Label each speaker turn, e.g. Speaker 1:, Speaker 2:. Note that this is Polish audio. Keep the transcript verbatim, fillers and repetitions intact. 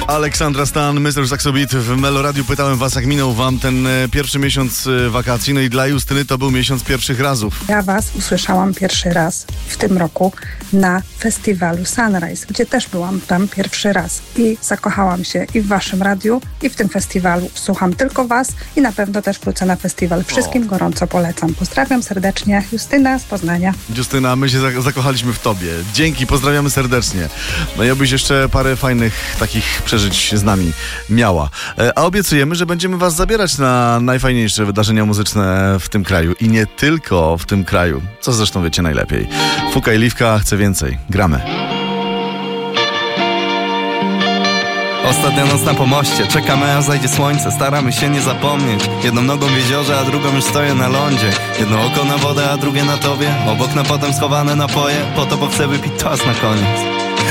Speaker 1: Aleksandra Stan, mister Saxobit. W Meloradiu pytałem was, jak minął wam ten e, pierwszy miesiąc e, wakacji. No i dla Justyny to był miesiąc pierwszych razów.
Speaker 2: Ja was usłyszałam pierwszy raz w tym roku na festiwalu Sunrise, gdzie też byłam tam pierwszy raz. I zakochałam się i w waszym radiu, i w tym festiwalu. Słucham tylko was i na pewno też wrócę na festiwal. Wszystkim o. gorąco polecam. Pozdrawiam serdecznie. Justyna z Poznania.
Speaker 1: Justyna, my się za- zakochaliśmy w tobie. Dzięki, pozdrawiamy serdecznie. No i obyś jeszcze parę fajnych takich przeżyć z nami miała. A obiecujemy, że będziemy was zabierać na najfajniejsze wydarzenia muzyczne w tym kraju. I nie tylko w tym kraju, co zresztą wiecie najlepiej. Fuka i Liwka, chcę więcej. Gramy.
Speaker 3: Ostatnia noc na pomoście, czekamy aż zajdzie słońce. Staramy się nie zapomnieć. Jedną nogą w jeziorze, a drugą już stoję na lądzie. Jedno oko na wodę, a drugie na tobie. Obok na potem schowane napoje. Po to, bo chcę wypić toast na koniec.